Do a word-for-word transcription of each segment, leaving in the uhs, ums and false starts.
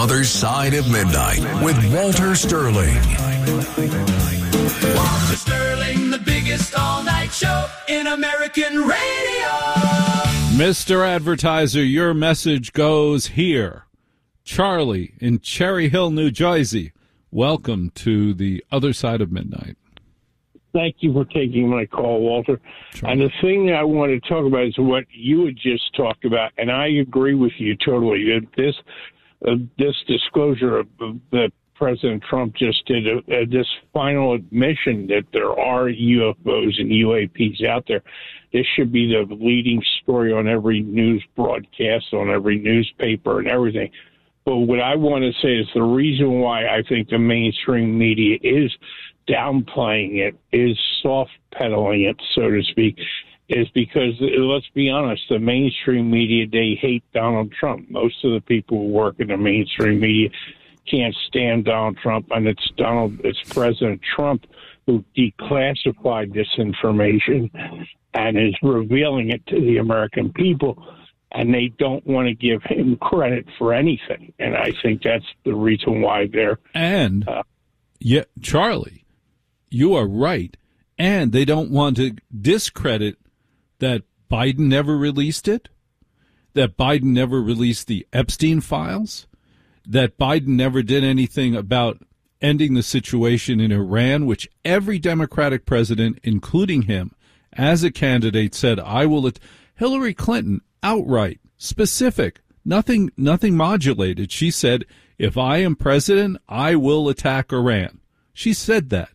Other Side of Midnight with Walter Sterling. Walter Sterling, the biggest all-night show in American radio. Mister Advertiser, your message goes here. Charlie in Cherry Hill, New Jersey. Welcome to the Other Side of Midnight. Thank you for taking my call, Walter. Sure. And the thing that I want to talk about is what you had just talked about, and I agree with you totally. That this uh, this disclosure of, of, that President Trump just did, uh, uh, this final admission that there are U F Os and U A Ps out there, this should be the leading story on every news broadcast, on every newspaper and everything. But what I want to say is the reason why I think the mainstream media is downplaying it, is soft pedaling it, so to speak, is because, let's be honest, the mainstream media, they hate Donald Trump. Most of the people who work in the mainstream media can't stand Donald Trump, and it's Donald, it's President Trump who declassified this information and is revealing it to the American people, and they don't want to give him credit for anything. And I think that's the reason why they're... And, uh, yeah, Charlie, you are right. And they don't want to discredit that Biden never released it, that Biden never released the Epstein files, that Biden never did anything about ending the situation in Iran, which every Democratic president, including him, as a candidate, said, I will... At-. Hillary Clinton, outright, specific, nothing, nothing modulated. She said, if I am president, I will attack Iran. She said that.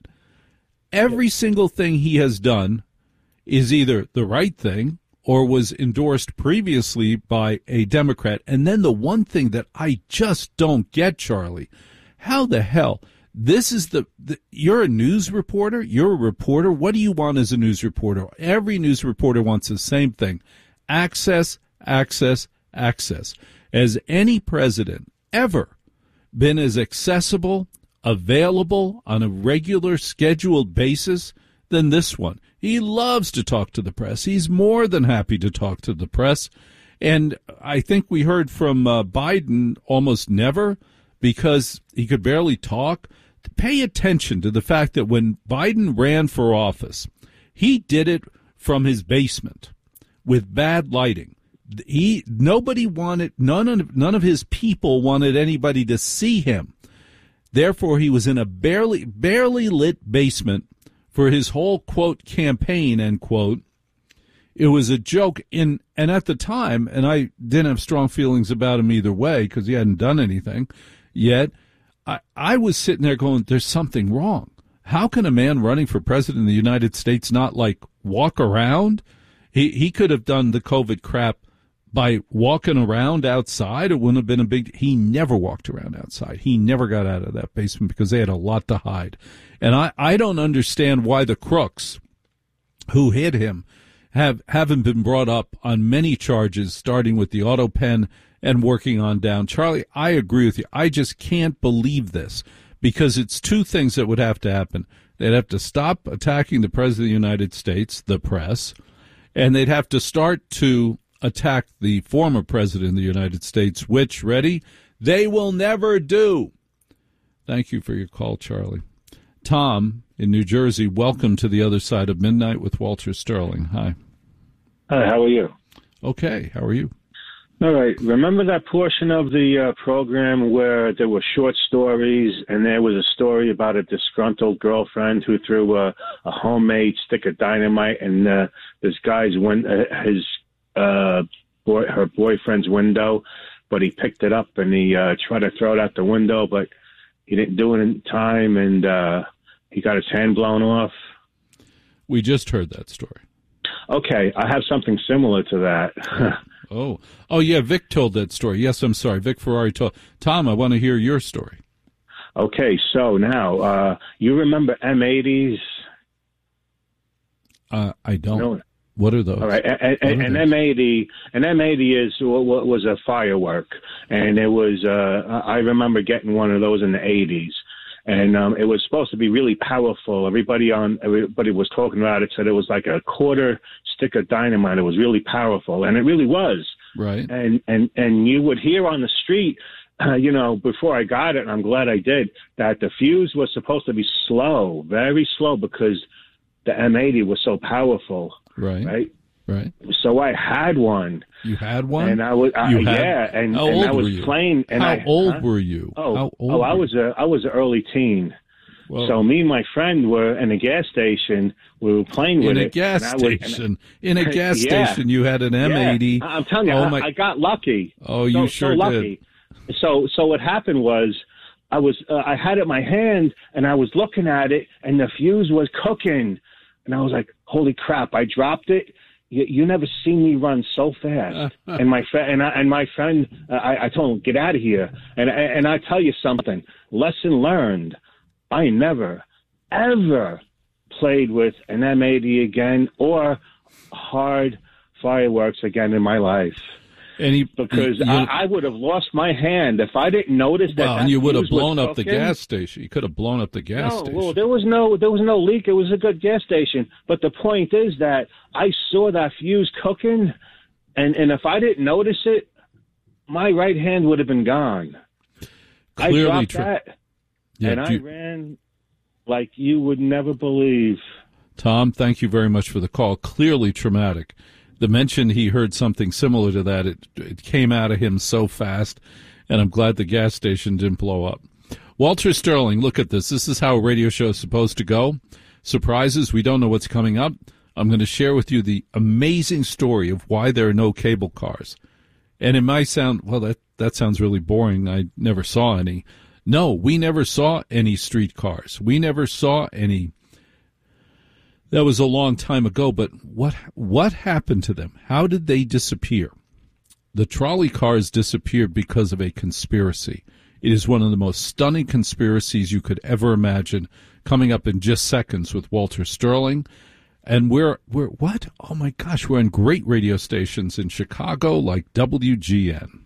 Every single thing he has done is either the right thing or was endorsed previously by a Democrat. And then the one thing that I just don't get, Charlie, how the hell, this is the, the you're a news reporter, you're a reporter. What do you want as a news reporter? Every news reporter wants the same thing. Access, access, access. Has any president ever been as accessible, available on a regular scheduled basis than this one? He loves to talk to the press. He's more than happy to talk to the press. And I think we heard from uh, Biden almost never, because he could barely talk. Pay attention to the fact that when Biden ran for office, he did it from his basement with bad lighting. He nobody wanted, none of, none of his people wanted anybody to see him. Therefore, he was in a barely barely lit basement for his whole, quote, campaign, end quote. It was a joke. In and at the time, and I didn't have strong feelings about him either way because he hadn't done anything yet, I, I was sitting there going, there's something wrong. How can a man running for president of the United States not, like, walk around? He he could have done the COVID crap by walking around outside. It wouldn't have been a big... He never walked around outside. He never got out of that basement because they had a lot to hide. And I, I don't understand why the crooks who hid him have, haven't been brought up on many charges, starting with the auto pen and working on down. Charlie, I agree with you. I just can't believe this, because it's two things that would have to happen. They'd have to stop attacking the President of the United States, the press, and they'd have to start to attack the former President of the United States, which, ready, they will never do. Thank you for your call, Charlie. Tom in New Jersey, welcome to the Other Side of Midnight with Walter Sterling. Hi. Hi, how are you? Okay, how are you? All right. Remember that portion of the uh, program where there were short stories, and there was a story about a disgruntled girlfriend who threw a, a homemade stick of dynamite in uh, this guy's win- uh, his uh, boy- her boyfriend's window, but he picked it up and he uh, tried to throw it out the window, but he didn't do it in time, and uh, he got his hand blown off. We just heard that story. Okay, I have something similar to that. Oh, oh yeah, Vic told that story. Yes, I'm sorry, Vic Ferrari told. Tom, I want to hear your story. Okay, so now, uh, you remember M eighties? Uh, I don't. No. What are those? All right, and, and, an M eighty, an M eighty is was a firework, and it was. Uh, I remember getting one of those in the eighties. And um, it was supposed to be really powerful. Everybody on everybody was talking about it. Said it was like a quarter stick of dynamite. It was really powerful, and it really was. Right. And and and you would hear on the street uh, you know, before I got it, and I'm glad I did, that the fuse was supposed to be slow, very slow, because the M eighty was so powerful. Right. Right. Right. So I had one. You had one? And I was, uh, you had, yeah, and, how and old I was were you? playing. And how I, old huh? were you? Oh, how old oh, I were was a, I was an early teen. Well, so me and my friend were in a gas station. We were playing with in it. a gas and I was- station. and in a gas Yeah. station, you had an M eighty. Yeah. I'm telling you, oh, I, my, I got lucky. Oh, you so, sure so lucky. did. So, so what happened was, I was, uh, I had it in my hand, and I was looking at it, and the fuse was cooking, and I was like, "Holy crap!" I dropped it. You, you never seen me run so fast. and my friend, and, I, and my friend, uh, I, I told him, "Get out of here." And and I tell you something. Lesson learned. I never, ever played with an M eighty again or hard fireworks again in my life. And he, because you, I, I would have lost my hand if I didn't notice that. Well, that and you would have fuse was blown up the cooking. gas station. You could have blown up the gas No, station. well, there was no there was no leak. It was a good gas station. But the point is that I saw that fuse cooking, and and if I didn't notice it, my right hand would have been gone. Clearly I dropped true. that, Yeah, and I you- ran like you would never believe. Tom, thank you very much for the call. Clearly traumatic. The mention he heard something similar to that, it, it came out of him so fast, and I'm glad the gas station didn't blow up. Walter Sterling, look at this. This is how a radio show is supposed to go. Surprises, we don't know what's coming up. I'm going to share with you the amazing story of why there are no cable cars. And it might sound, well, that, that sounds really boring. I never saw any. No, we never saw any streetcars. We never saw any. That was a long time ago, but what what happened to them? How did they disappear? The trolley cars disappeared because of a conspiracy. It is one of the most stunning conspiracies you could ever imagine, coming up in just seconds with Walter Sterling. And we're, we're what? Oh, my gosh, we're on great radio stations in Chicago like W G N.